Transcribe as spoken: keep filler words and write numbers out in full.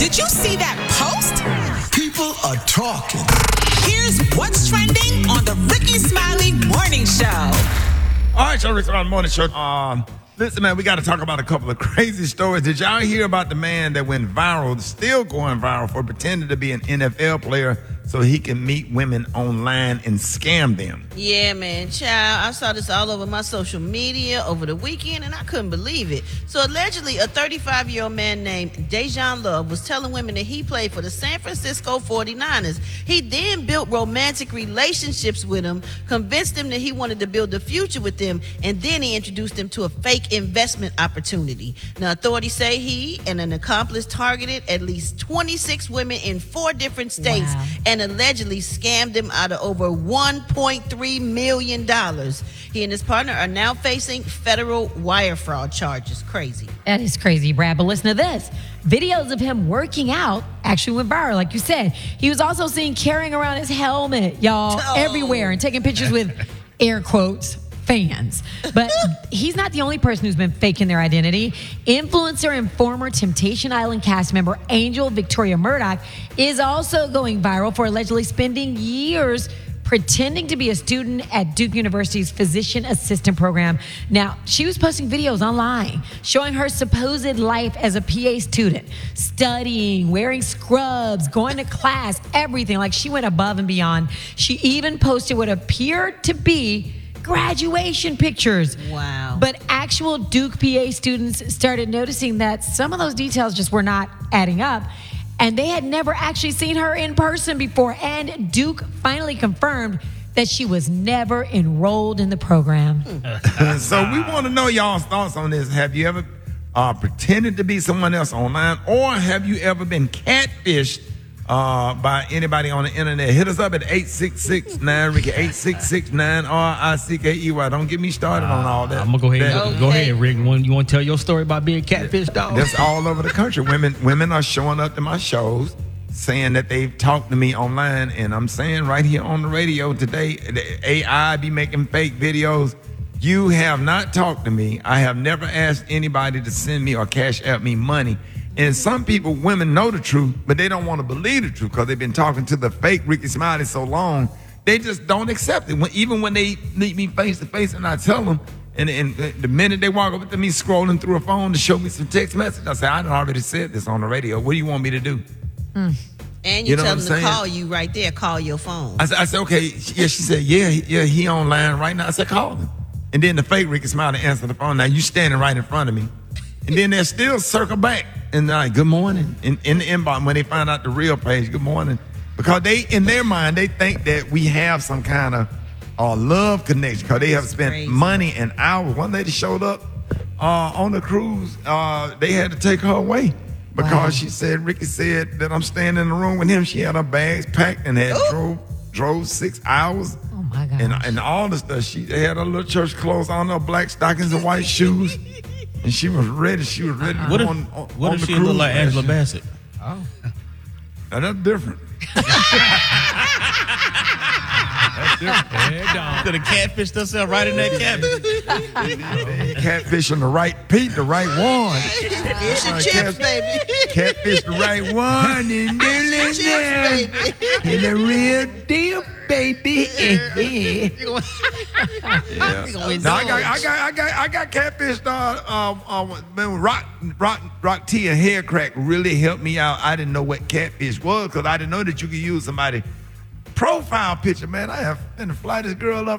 Did you see that post? People are talking. Here's what's trending on the Ricky Smiley Morning Show. All right, so Ricky Smiley Morning Show. Um, listen, man, we got to talk about a couple of crazy stories. Did y'all hear about the man that went viral, still going viral, for pretending to be an N F L player so he can meet women online and scam them? Yeah, man, child. I saw this all over my social media over the weekend, and I couldn't believe it. So allegedly, a thirty-five-year-old man named Dejan Love was telling women that he played for the San Francisco forty-niners. He then built romantic relationships with them, convinced them that he wanted to build a future with them, and then he introduced them to a fake investment opportunity. Now, authorities say he and an accomplice targeted at least twenty-six women in four different states Wow. and allegedly scammed them out of over one point three million dollars. He and his partner are now facing federal wire fraud charges. Crazy. That is crazy, Brad. But listen to this. Videos of him working out actually went viral, like you said. He was also seen carrying around his helmet, y'all, Oh. everywhere and taking pictures with air quotes fans. But he's not the only person who's been faking their identity. Influencer and former Temptation Island cast member Angel Victoria Murdoch is also going viral for allegedly spending years pretending to be a student at Duke University's physician assistant program. Now, she was posting videos online showing her supposed life as a P A student, studying, wearing scrubs, going to class, everything. Like, she went above and beyond. She even posted what appeared to be graduation pictures. Wow. But actual Duke P A students started noticing that some of those details just were not adding up. And they had never actually seen her in person before. And Duke finally confirmed that she was never enrolled in the program. So we want to know y'all's thoughts on this. Have you ever uh, pretended to be someone else online, or have you ever been catfished uh, by anybody on the internet? Hit us up at eight six six nine Ricky, eight six six nine R I C K E Y. Don't get me started on all that. I'm gonna go ahead. That- And, Go ahead, Rick. One- You want to tell your story about being catfish, dog? That's all over the country. Women women are showing up to my shows saying that they've talked to me online, and I'm saying right here on the radio today, the A I be making fake videos. You have not talked to me. I have never asked anybody to send me or cash out me money. And some people, women, know the truth, but they don't want to believe the truth because they've been talking to the fake Ricky Smiley so long, they just don't accept it. When, even when they meet me face to face and I tell them, and, and the minute they walk up to me scrolling through a phone to show me some text message, I say, I done already said this on the radio. What do you want me to do? And you, You know tell what them I'm to saying? call you right there. Call your phone. I said, I said, okay, yeah. She said, yeah, yeah, he online right now. I said, call him. And then the fake Ricky Smiley answered the phone. Now you standing right in front of me. And then they'll still circle back and they're like, good morning. In, in the inbox, when they find out the real page, good morning. Because they, in their mind, they think that we have some kind of uh, love connection because they have spent Crazy. money and hours. One lady showed up uh, on the cruise. Uh, they had to take her away because Wow. she said, Ricky said that I'm staying in the room with him. She had her bags packed and had drove drove six hours. Oh, my gosh. And, and all the stuff. She had her little church clothes on, her black stockings and white shoes. And she was ready. She was ready to What go if, on, on, what on if the she cruise look like last Angela year. Bassett? Now, that's different. Could have catfished herself right in that cabin. Catfishing the right Pete, the right one. Here's your Uh, chips, cat- baby. Catfish the right one. And then Chips, baby. and the real deal, baby. We gonna No, I got, indulge. I got, I got, I got catfished. Uh, uh, uh, man, rock, rock, rock tea and hair crack really helped me out. I didn't know what catfish was because I didn't know that you could use somebody profile picture. Man, I have been to fly this girl up